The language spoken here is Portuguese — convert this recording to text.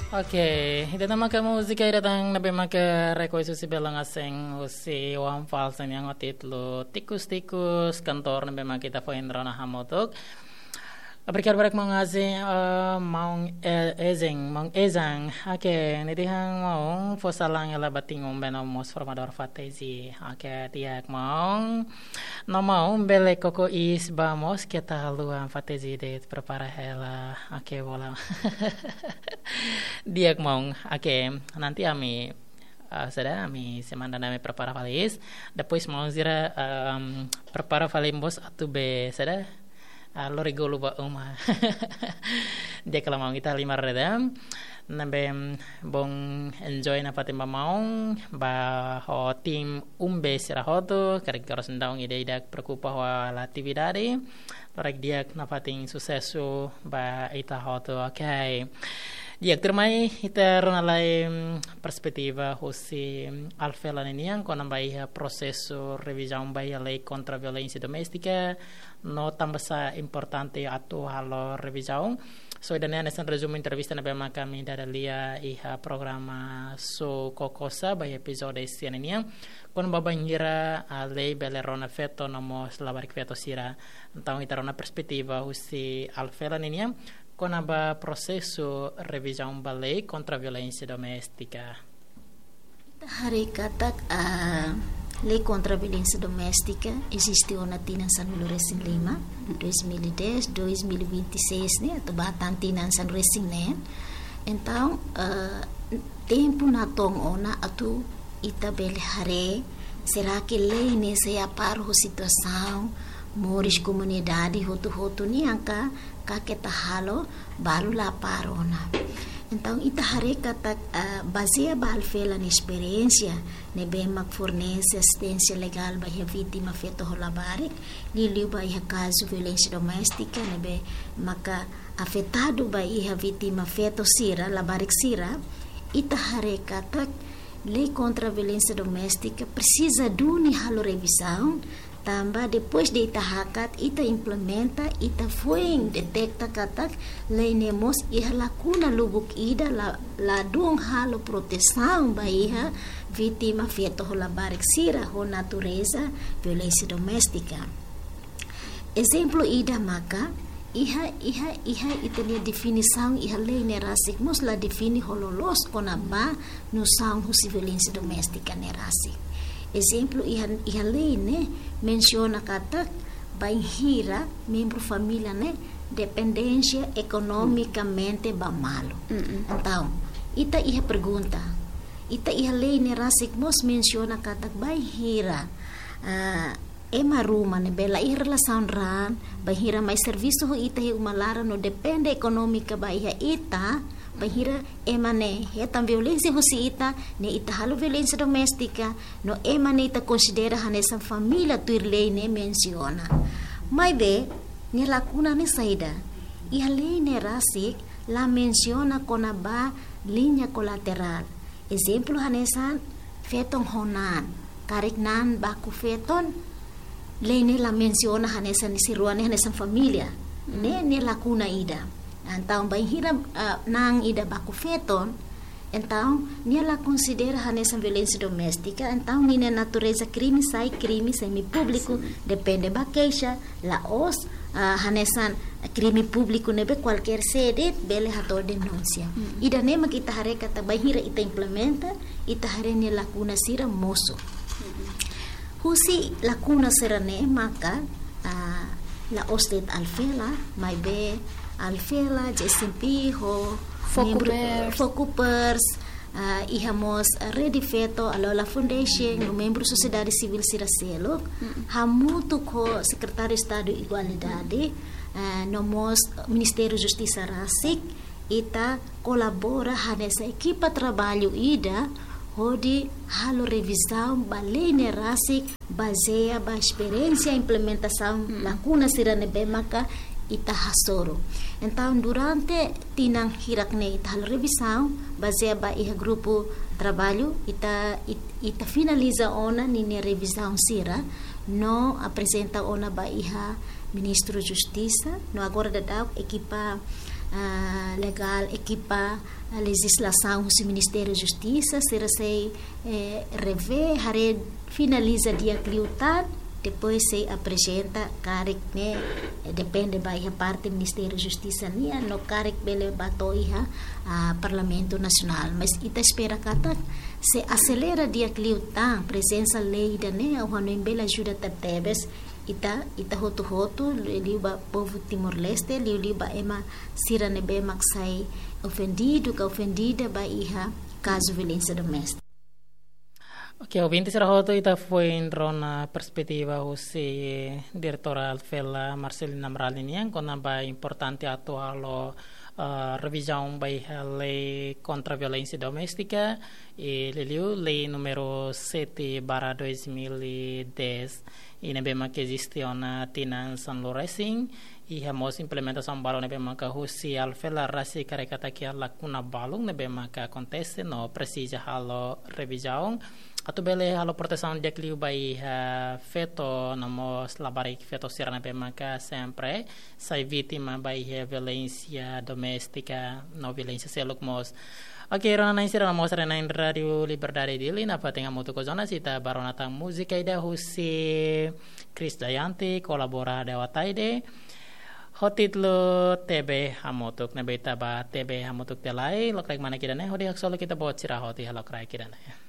Oke, ito naman ka musika iratang nabi maka-request si Belang Aseng si Wang Falsen yang otitlo tikus-tikus kantor nabi makita po indra na hamotok. Berkat mga asing mang ezang ake nitihang maong fosalang ela batingong benamos formador fatezi ake tiak maong no maong bele koko is vamos kita haluan fatezi de prepara hela ake bola diak maong ake nanti ami será mi semana me prepara falis depois maong zira prepara falimbos atube será lo regolo ba uma dia kalau mau kita lima redam nabe bong enjoy na patim maong ba ho tim sira hoto kare sendang ide preocupa wa la atividade lorek dia na pating sucesso ba ita hoto okay dia termai ita ronalai perspektiva hosi alfela neniang kona bai processo revisão bai lei contra a violência doméstica no tambah sa importante atu halo revisão so dan nessa resumo entrevista na bema kami dari lia iha programa so kokosa bai episode sianiang kon babangira a lei belerona feto nomos labarik feto sira então ita rona perspektiva hosi alfela neniang con aba processo revisão ba lei contra a violência doméstica. Hari katak lei contra a violência doméstica existiu na Tina San Lorenzo Lima 2010 2026 né atau bahkan Tina San Lorenzo né então tempo na tong ona atu ita bele hare será que lei ne se aparo situação moris comunidade hotu ni angka kaketa halo baru la parona então ita hare kata baseia balfela na experiência ne bem mak fornece assistência legal ba vítima feto holabarik liliu ba caso violência doméstica ne be maka afetado ba vítima feto sira labarik sira ita hare kata lei contra a violência doméstica precisa duni halo revisão tambah depois de ita hakat ita implementa ita foi detecta katak leinemos iha lacuna lubuk ida la dung halo proteção ba iha vítima feto hola barik sira ho natureza violência doméstica exemplo ida maka iha ita lia definição iha lei nerasik mus la defini hololos kona ba no sound husi violência doméstica nerasik exemplo iha lei né menciona kata bainhira membro família né dependência economicamente bamalo então ita iha pergunta ita iha lei né rasik mos menciona kata bainhira ema ruma ne bela iha relação ran bainhira mais serviço ho ita hi umalara no depende econômica ba iha ita bahira emane hetam violência hosita ne ita halo violência doméstica no emane ita considera hanesa família tuirlei ne menciona mai be ne lacuna ne saída e a lei ne rasik la menciona kona ba linha colateral exemplo hanesa feton honan kariknan baku feton lei ne la menciona hanesa ni siruane hanesa família ne lacuna ida então bainhira nang ida baku feton então nia la considera hanesa violência doméstica então nina natureza crime semi público depende ba queixa la os hanesa crime público nebe qualquer sede bele hator denúncia ida nema kita hare kata bainhira ita implementa ita hare nia lacuna sira moso husi lacuna sira ne maka la ostet alfela mai be alfela JSMP ho focupers ihamos ready feto alola foundation no membro sociedade civil siracelo hamutu ko secretário estado igualdade nomos ministério justiça rasik ita colabora hanesa equipa trabalho ida hodi halo revisão balene rasik baseia ba experiência implementação lacuna sirane bemaka ita hasoro. Então, durante tinang hirakne ita halo revisão, baseia ba iha grupo trabalho, ita finaliza ona nini revisão sira, no apresenta ona ba iha ministro justiça, no agora dadau equipa legal equipa a legislação do Ministério da Justiça, será se rever, finaliza dia cliutar, depois se apresenta carek né, depende da parte do Ministério da Justiça nia, no carek bele batoiha a Parlamento Nacional, mas ita espera kata se acelera dia cliutar, presença lei da né, o hano bela ajuda tabtebes ita hotu liuba povo Timor-Leste liuba ema sira nebe maksai ofendido ka ofendida ba iha caso violência doméstica. Ok, ouvintes rahoto ita foi na perspectiva se diretora Alfela Marcelina Mralinian com a importante atual revisão da lei contra a violência doméstica e lei número 7/2010 e nebema que existe na Tina San Lorenzo e hemos implementação balong nebema que husi Alfela rasi karekata que lacuna balong nebema que acontece no precisa halo revisão atau bele halo proteção de clio bai feto namos labarik feto sirana pemaka sempre sai vítima bai violência doméstica no violência selukmos. Ok, rana sira namos rena Radio Liberdade dili na patenga moto kozona sita baronata música ida husi Chris Dayanti kolabora dewa taide hotitlo TB hamotuk nebeta ba TB hamotuk telai lokrek mana kidane hodi haksolo kita buat sira hoti halokrai kidane.